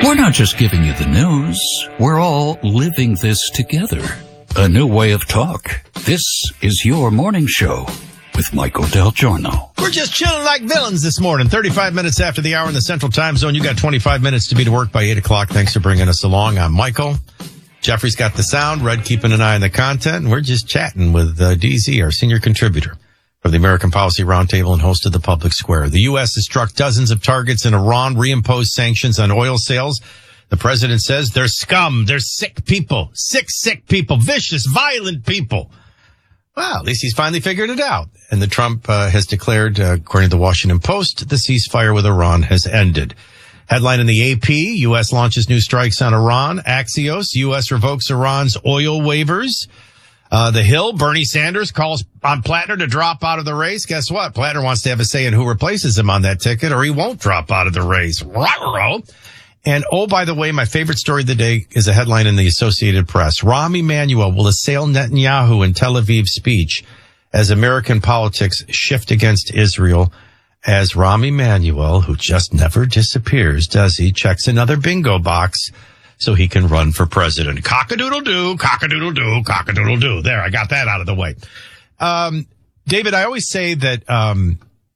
We're not just giving you the news. We're all living this together. A new way of talk. This is your morning show with Michael Del Giorno. We're just chilling like villains this morning. 35 minutes after the hour in the Central Time Zone. You got 25 minutes to be to work by 8 o'clock. Thanks for bringing us along. I'm Michael. Jeffrey's got the sound. Red keeping an eye on the content. And we're just chatting with DZ, our senior contributor for the American Policy Roundtable and host of the Public Square. The U.S. has struck dozens of targets in Iran, reimposed sanctions on oil sales. The president says they're scum. They're sick people, sick people, vicious, violent people. Well, at least he's finally figured it out. And the Trump has declared, according to the Washington Post, the ceasefire with Iran has ended. Headline in the AP, U.S. launches new strikes on Iran. Axios, U.S. revokes Iran's oil waivers. The Hill, Bernie Sanders calls on Plattner to drop out of the race. Guess what? Plattner wants to have a say in who replaces him on that ticket, or he won't drop out of the race. And, oh, by the way, my favorite story of the day is a headline in the Associated Press. Rahm Emanuel will assail Netanyahu in Tel Aviv's speech as American politics shift against Israel, as Rahm Emanuel, who just never disappears, does he, checks another bingo box so he can run for president. Cock-a-doodle-doo, cock-a-doodle-doo, cock-a-doodle-doo. There, I got that out of the way. David, I always say that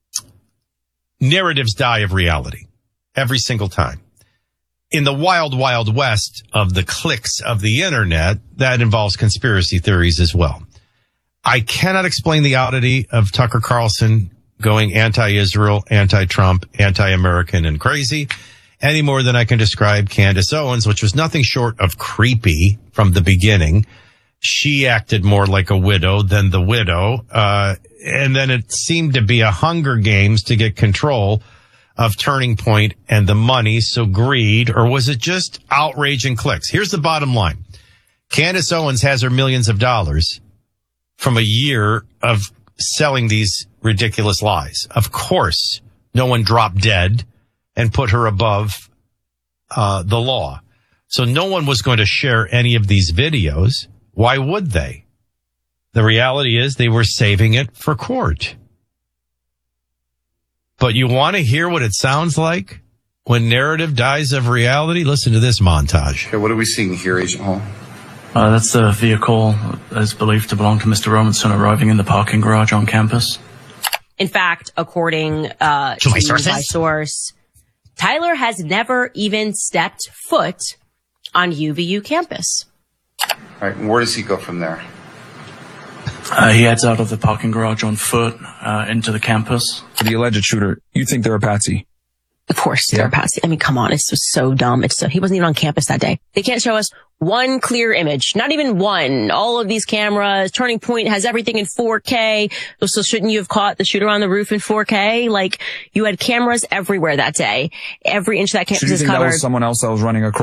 narratives die of reality every single time. In the wild, wild west of the clicks of the internet, that involves conspiracy theories as well. I cannot explain the oddity of Tucker Carlson going anti-Israel, anti-Trump, anti-American, and crazy any more than I can describe Candace Owens, which was nothing short of creepy from the beginning. She acted more like a widow than the widow. And then it seemed to be a Hunger Games to get control of Turning Point and the money. So greed, or was it just outrage and clicks? Here's the bottom line. Candace Owens has her millions of dollars from a year of selling these ridiculous lies. Of course, no one dropped dead and put her above the law. So no one was going to share any of these videos. Why would they? The reality is they were saving it for court. But you want to hear what it sounds like when narrative dies of reality? Listen to this montage. Okay, what are we seeing here, Agent Hall? That's the vehicle that is believed to belong to Mr. Robinson arriving in the parking garage on campus. In fact, according to my source, Tyler has never even stepped foot on UVU campus. All right, and where does he go from there? He heads out of the parking garage on foot into the campus. For the alleged shooter, you think they're a patsy? Of course, they're a patsy. I mean, come on, it's just so dumb. He wasn't even on campus that day. They can't show us one clear image, not even one. All of these cameras, Turning Point has everything in 4K. So shouldn't you have caught the shooter on the roof in 4K? Like, you had cameras everywhere that day. Every inch of that campus is covered. That was someone else that was running across?